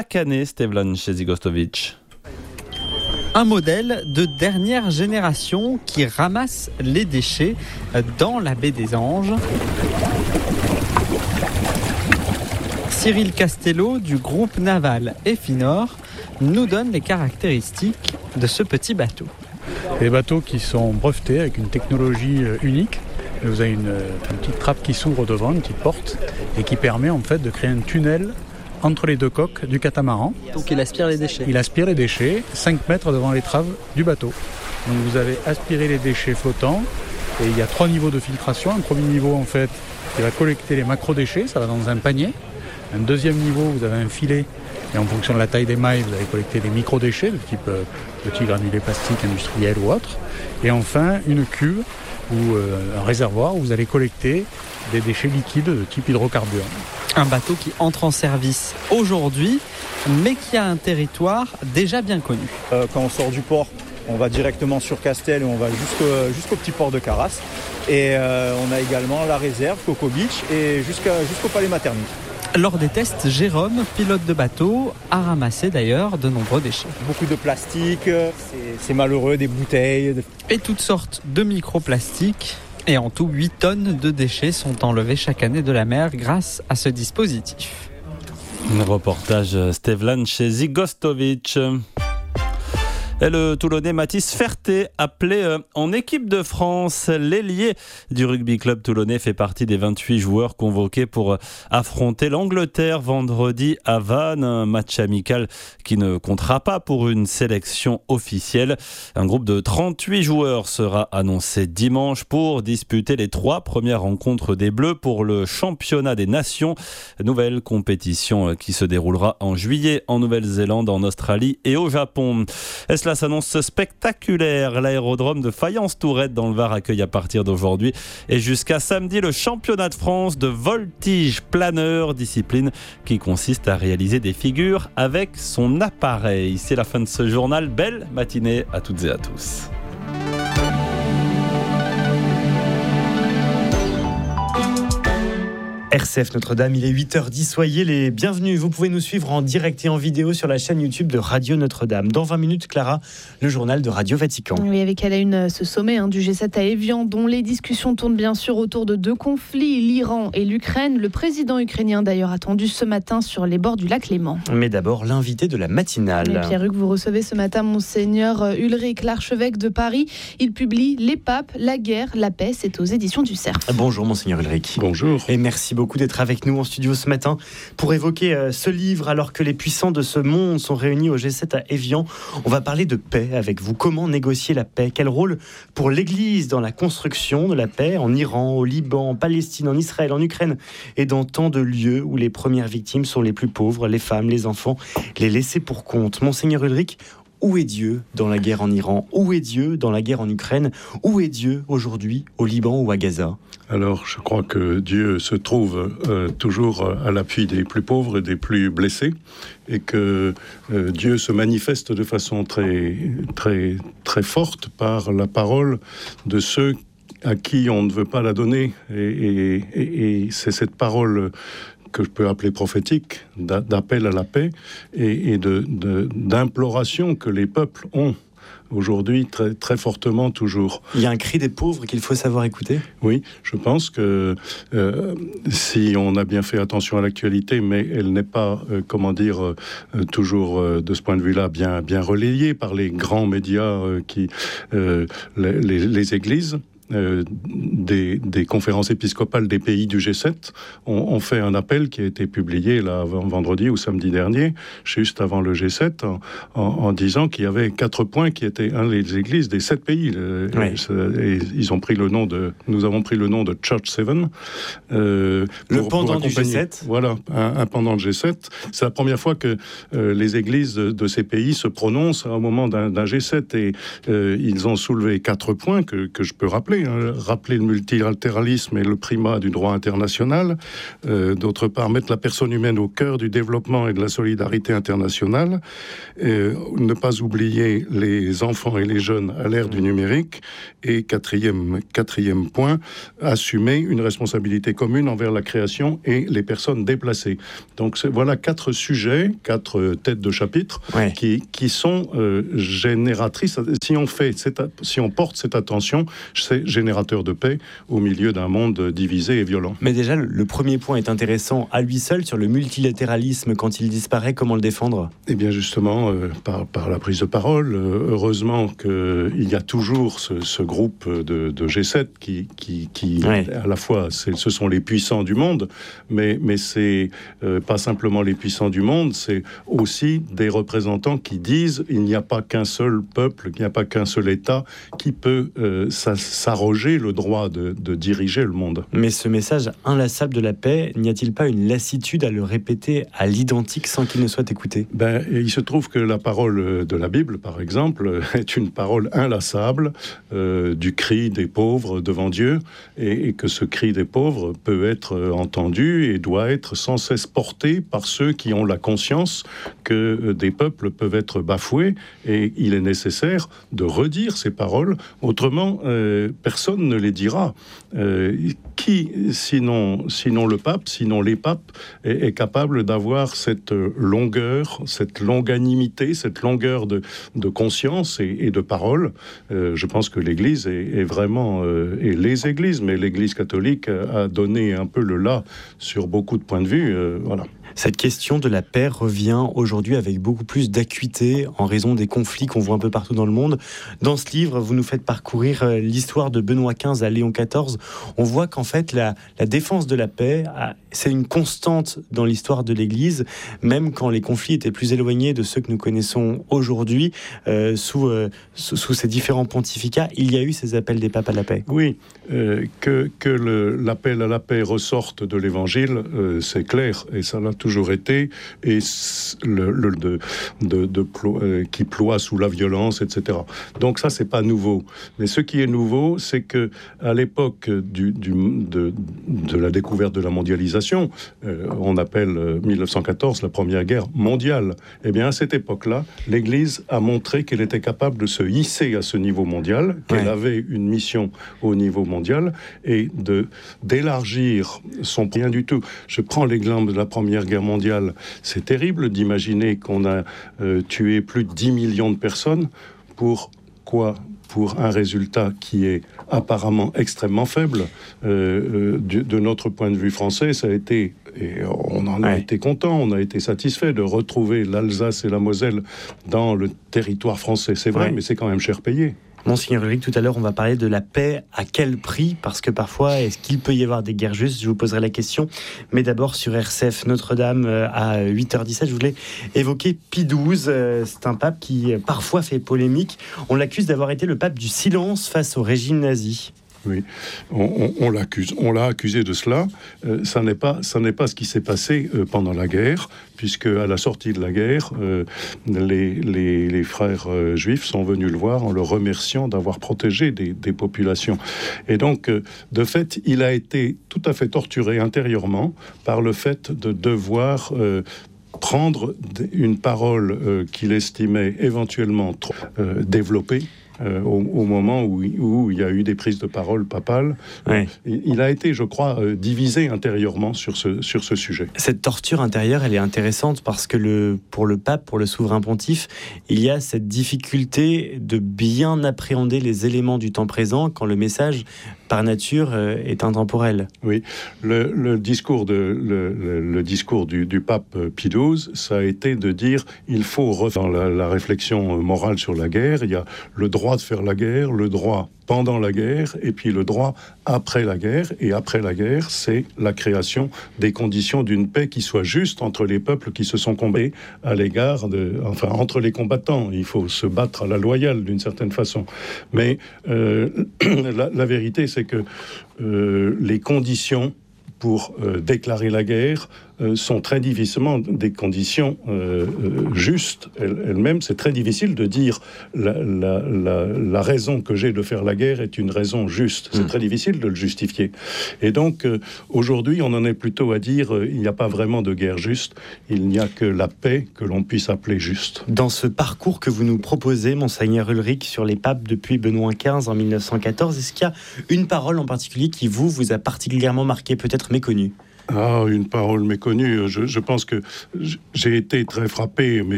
chaque année, Stevlan Chezigostovic. Un modèle de dernière génération qui ramasse les déchets dans la baie des Anges. Cyril Castello du groupe naval Efinor nous donne les caractéristiques de ce petit bateau. Des bateaux qui sont brevetés avec une technologie unique. Vous avez une petite trappe qui s'ouvre devant, une petite porte, et qui permet en fait de créer un tunnel entre les deux coques du catamaran. Donc il aspire les déchets. Il aspire les déchets 5 mètres devant l'étrave du bateau. Donc vous avez aspiré les déchets flottants et il y a 3 niveaux de filtration. Un premier niveau en fait qui va collecter les macro-déchets, ça va dans un panier. Un deuxième niveau, vous avez un filet et en fonction de la taille des mailles, vous allez collecter des micro-déchets de type petits granulés plastiques industriels ou autres. Et enfin une cuve ou un réservoir où vous allez collecter des déchets liquides de type hydrocarbures. Un bateau qui entre en service aujourd'hui, mais qui a un territoire déjà bien connu. Quand on sort du port, on va directement sur Castel et on va jusqu'au petit port de Carras. Et on a également la réserve, Coco Beach et jusqu'au palais Maternique. Lors des tests, Jérôme, pilote de bateau, a ramassé d'ailleurs de nombreux déchets. Beaucoup de plastique, c'est malheureux, des bouteilles. Et toutes sortes de microplastiques. Et en tout, 8 tonnes de déchets sont enlevés chaque année de la mer grâce à ce dispositif. Un reportage Stevlan Chezigostovic. Et le Toulonnais Mathis Ferté, appelé en équipe de France. L'ailier du rugby club toulonnais fait partie des 28 joueurs convoqués pour affronter l'Angleterre vendredi à Vannes. Un match amical qui ne comptera pas pour une sélection officielle. Un groupe de 38 joueurs sera annoncé dimanche pour disputer les 3 premières rencontres des Bleus pour le championnat des nations. Nouvelle compétition qui se déroulera en juillet en Nouvelle-Zélande, en Australie et au Japon. Cela s'annonce spectaculaire. L'aérodrome de Fayence-Tourette dans le Var accueille à partir d'aujourd'hui et jusqu'à samedi le championnat de France de voltige planeur, discipline qui consiste à réaliser des figures avec son appareil. C'est la fin de ce journal. Belle matinée à toutes et à tous. RCF Notre-Dame, il est 8h10, soyez les bienvenus. Vous pouvez nous suivre en direct et en vidéo sur la chaîne YouTube de Radio Notre-Dame. Dans 20 minutes, Clara, le journal de Radio Vatican. Oui, avec à la une ce sommet du G7 à Évian, dont les discussions tournent bien sûr autour de 2 conflits, l'Iran et l'Ukraine. Le président ukrainien d'ailleurs attendu ce matin sur les bords du lac Léman. Mais d'abord, l'invité de la matinale. Et Pierre-Hugues, vous recevez ce matin Monseigneur Ulrich, l'archevêque de Paris. Il publie Les papes, la guerre, la paix. C'est aux éditions du Cerf. Bonjour Monseigneur Ulrich. Bonjour. Et merci beaucoup d'être avec nous en studio ce matin pour évoquer ce livre alors que les puissants de ce monde sont réunis au G7 à Évian. On va parler de paix avec vous. Comment négocier la paix? Quel rôle pour l'Église dans la construction de la paix en Iran, au Liban, en Palestine, en Israël, en Ukraine et dans tant de lieux où les premières victimes sont les plus pauvres, les femmes, les enfants, les laissés pour compte. Monseigneur Ulrich, où est Dieu dans la guerre en Iran? Où est Dieu dans la guerre en Ukraine? Où est Dieu aujourd'hui au Liban ou à Gaza? Alors, je crois que Dieu se trouve toujours à l'appui des plus pauvres et des plus blessés, et que Dieu se manifeste de façon très, très, très forte par la parole de ceux à qui on ne veut pas la donner. Et c'est cette parole que je peux appeler prophétique, d'appel à la paix et d'imploration que les peuples ont aujourd'hui très, très fortement toujours. Il y a un cri des pauvres qu'il faut savoir écouter? Oui, je pense que si on a bien fait attention à l'actualité, mais elle n'est pas, toujours de ce point de vue-là bien relayée par les grands médias les églises. Des conférences épiscopales des pays du G7 ont fait un appel qui a été publié là, vendredi ou samedi dernier, juste avant le G7, en disant qu'il y avait 4 points qui étaient les églises des 7 pays. Et ils ont pris nous avons pris le nom de Church 7. Le pendant du G7. Voilà, un pendant de G7. C'est la première fois que les églises de ces pays se prononcent au moment d'un G7 et ils ont soulevé 4 points que je peux rappeler. sujets, rappeler le multilatéralisme et le primat du droit international, d'autre part mettre la personne humaine au cœur du développement et de la solidarité internationale, ne pas oublier les enfants et les jeunes à l'ère du numérique, et quatrième point, assumer une responsabilité commune envers la création et les personnes déplacées. Donc voilà 4 sujets, 4 têtes de chapitre qui sont génératrices. Si on porte cette attention, c'est générateur de paix au milieu d'un monde divisé et violent. Mais déjà, le premier point est intéressant à lui seul sur le multilatéralisme. Quand il disparaît, comment le défendre ? Eh bien justement, par la prise de parole, heureusement qu'il y a toujours ce groupe de G7 qui à la fois, ce sont les puissants du monde, mais c'est pas simplement les puissants du monde, c'est aussi des représentants qui disent il n'y a pas qu'un seul peuple, qu'il n'y a pas qu'un seul État qui peut s'arroger le droit de diriger le monde. Mais ce message inlassable de la paix, n'y a-t-il pas une lassitude à le répéter à l'identique sans qu'il ne soit écouté ? Il se trouve que la parole de la Bible, par exemple, est une parole inlassable du cri des pauvres devant Dieu, et que ce cri des pauvres peut être entendu et doit être sans cesse porté par ceux qui ont la conscience que des peuples peuvent être bafoués, et il est nécessaire de redire ces paroles, autrement personne ne les dira. Qui, sinon le pape, sinon les papes, est capable d'avoir cette longueur, cette longanimité, cette longueur de conscience et de parole ? Je pense que l'Église est vraiment, et les églises, mais l'Église catholique a donné un peu le là sur beaucoup de points de vue. Voilà. Cette question de la paix revient aujourd'hui avec beaucoup plus d'acuité en raison des conflits qu'on voit un peu partout dans le monde. Dans ce livre, vous nous faites parcourir l'histoire de Benoît XV à Léon XIV. On voit qu'en fait, la défense de la paix, c'est une constante dans l'histoire de l'Église, même quand les conflits étaient plus éloignés de ceux que nous connaissons aujourd'hui, sous ces différents pontificats, il y a eu ces appels des papes à la paix. Oui, que l'appel à la paix ressorte de l'Évangile, c'est clair, et ça l'a toujours été, et qui ploie sous la violence, etc. Donc ça, c'est pas nouveau. Mais ce qui est nouveau, c'est que à l'époque de la découverte de la mondialisation, on appelle 1914 la première guerre mondiale. Eh bien, à cette époque-là, l'Église a montré qu'elle était capable de se hisser à ce niveau mondial, qu'elle avait une mission au niveau mondial, et d'élargir son... Rien du tout. Je prends l'exemple de la première guerre mondiale. C'est terrible d'imaginer qu'on a tué plus de 10 millions de personnes pour quoi ? Pour un résultat qui est apparemment extrêmement faible. De notre point de vue français, ça a été, et on en a été content, on a été satisfait de retrouver l'Alsace et la Moselle dans le territoire français. C'est vrai, mais c'est quand même cher payé. Monseigneur Ulrich, tout à l'heure, on va parler de la paix. À quel prix ? Parce que parfois, est-ce qu'il peut y avoir des guerres justes ? Je vous poserai la question. Mais d'abord, sur RCF Notre-Dame, à 8h17, je voulais évoquer Pie XII. C'est un pape qui, parfois, fait polémique. On l'accuse d'avoir été le pape du silence face au régime nazi. Oui, on l'accuse. On l'a accusé de cela. Ça n'est pas ce qui s'est passé pendant la guerre, puisque à la sortie de la guerre, les frères juifs sont venus le voir en le remerciant d'avoir protégé des populations. Et donc, de fait, il a été tout à fait torturé intérieurement par le fait de devoir prendre une parole qu'il estimait éventuellement trop développée. Au moment où il y a eu des prises de parole papales. Il a été, je crois, divisé intérieurement sur ce sujet. Cette torture intérieure, elle est intéressante parce que pour le pape, pour le souverain pontife, il y a cette difficulté de bien appréhender les éléments du temps présent quand le message, par nature, est intemporel. Oui, le discours du pape Pie XII, ça a été de dire il faut refaire la réflexion morale sur la guerre. Il y a le droit de faire la guerre, le droit pendant la guerre, et puis le droit après la guerre. Et après la guerre, c'est la création des conditions d'une paix qui soit juste entre les peuples qui se sont combattus à l'égard entre les combattants. Il faut se battre à la loyale d'une certaine façon. Mais la vérité, c'est que les conditions pour déclarer la guerre sont très difficilement des conditions justes. Elles-mêmes, c'est très difficile de dire la raison que j'ai de faire la guerre est une raison juste. C'est très difficile de le justifier. Et donc, aujourd'hui, on en est plutôt à dire il n'y a pas vraiment de guerre juste, il n'y a que la paix que l'on puisse appeler juste. Dans ce parcours que vous nous proposez, Monseigneur Ulrich, sur les papes depuis Benoît XV en 1914, est-ce qu'il y a une parole en particulier qui vous a particulièrement marqué, peut-être méconnue ? Une parole méconnue. Je pense que j'ai été très frappé, mais